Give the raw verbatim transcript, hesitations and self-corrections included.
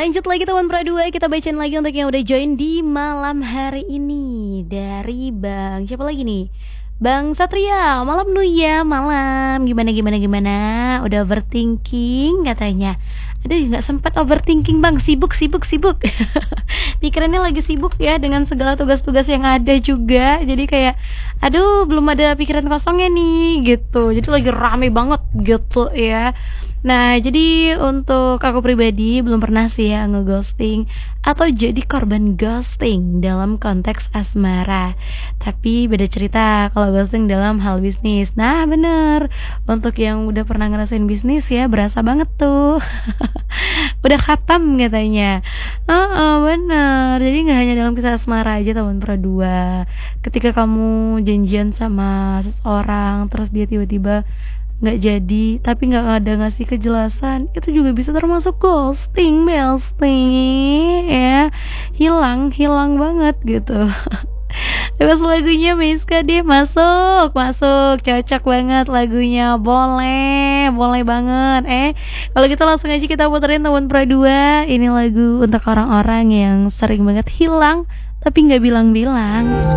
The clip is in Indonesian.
Lanjut lagi teman Pro dua, kita bacain lagi untuk yang udah join di malam hari ini. Dari Bang, siapa lagi nih? Bang Satria, malam nu ya, malam. Gimana gimana gimana? Udah overthinking katanya. Aduh, nggak sempat overthinking Bang, sibuk sibuk sibuk. Pikirannya lagi sibuk ya dengan segala tugas-tugas yang ada juga. Jadi kayak aduh, belum ada pikiran kosongnya nih gitu. Jadi lagi rame banget gitu ya. Nah, jadi untuk aku pribadi belum pernah sih ya ngeghosting atau jadi korban ghosting dalam konteks asmara. Tapi beda cerita kalau ghosting dalam hal bisnis. Nah, bener. Untuk yang udah pernah ngerasain bisnis ya, berasa banget tuh. Udah khatam katanya. Heeh, bener. Jadi nggak hanya dalam kisah asmara aja teman Pro dua. Ketika kamu janjian sama seseorang terus dia tiba-tiba nggak jadi, tapi nggak ada ngasih kejelasan, itu juga bisa termasuk ghosting, ghosting ya, hilang hilang banget gitu. Terus lagunya Miska deh, masuk masuk cocok banget lagunya, boleh boleh banget. Eh kalau gitu langsung aja kita puterin teman Pro dua, ini lagu untuk orang-orang yang sering banget hilang tapi nggak bilang-bilang.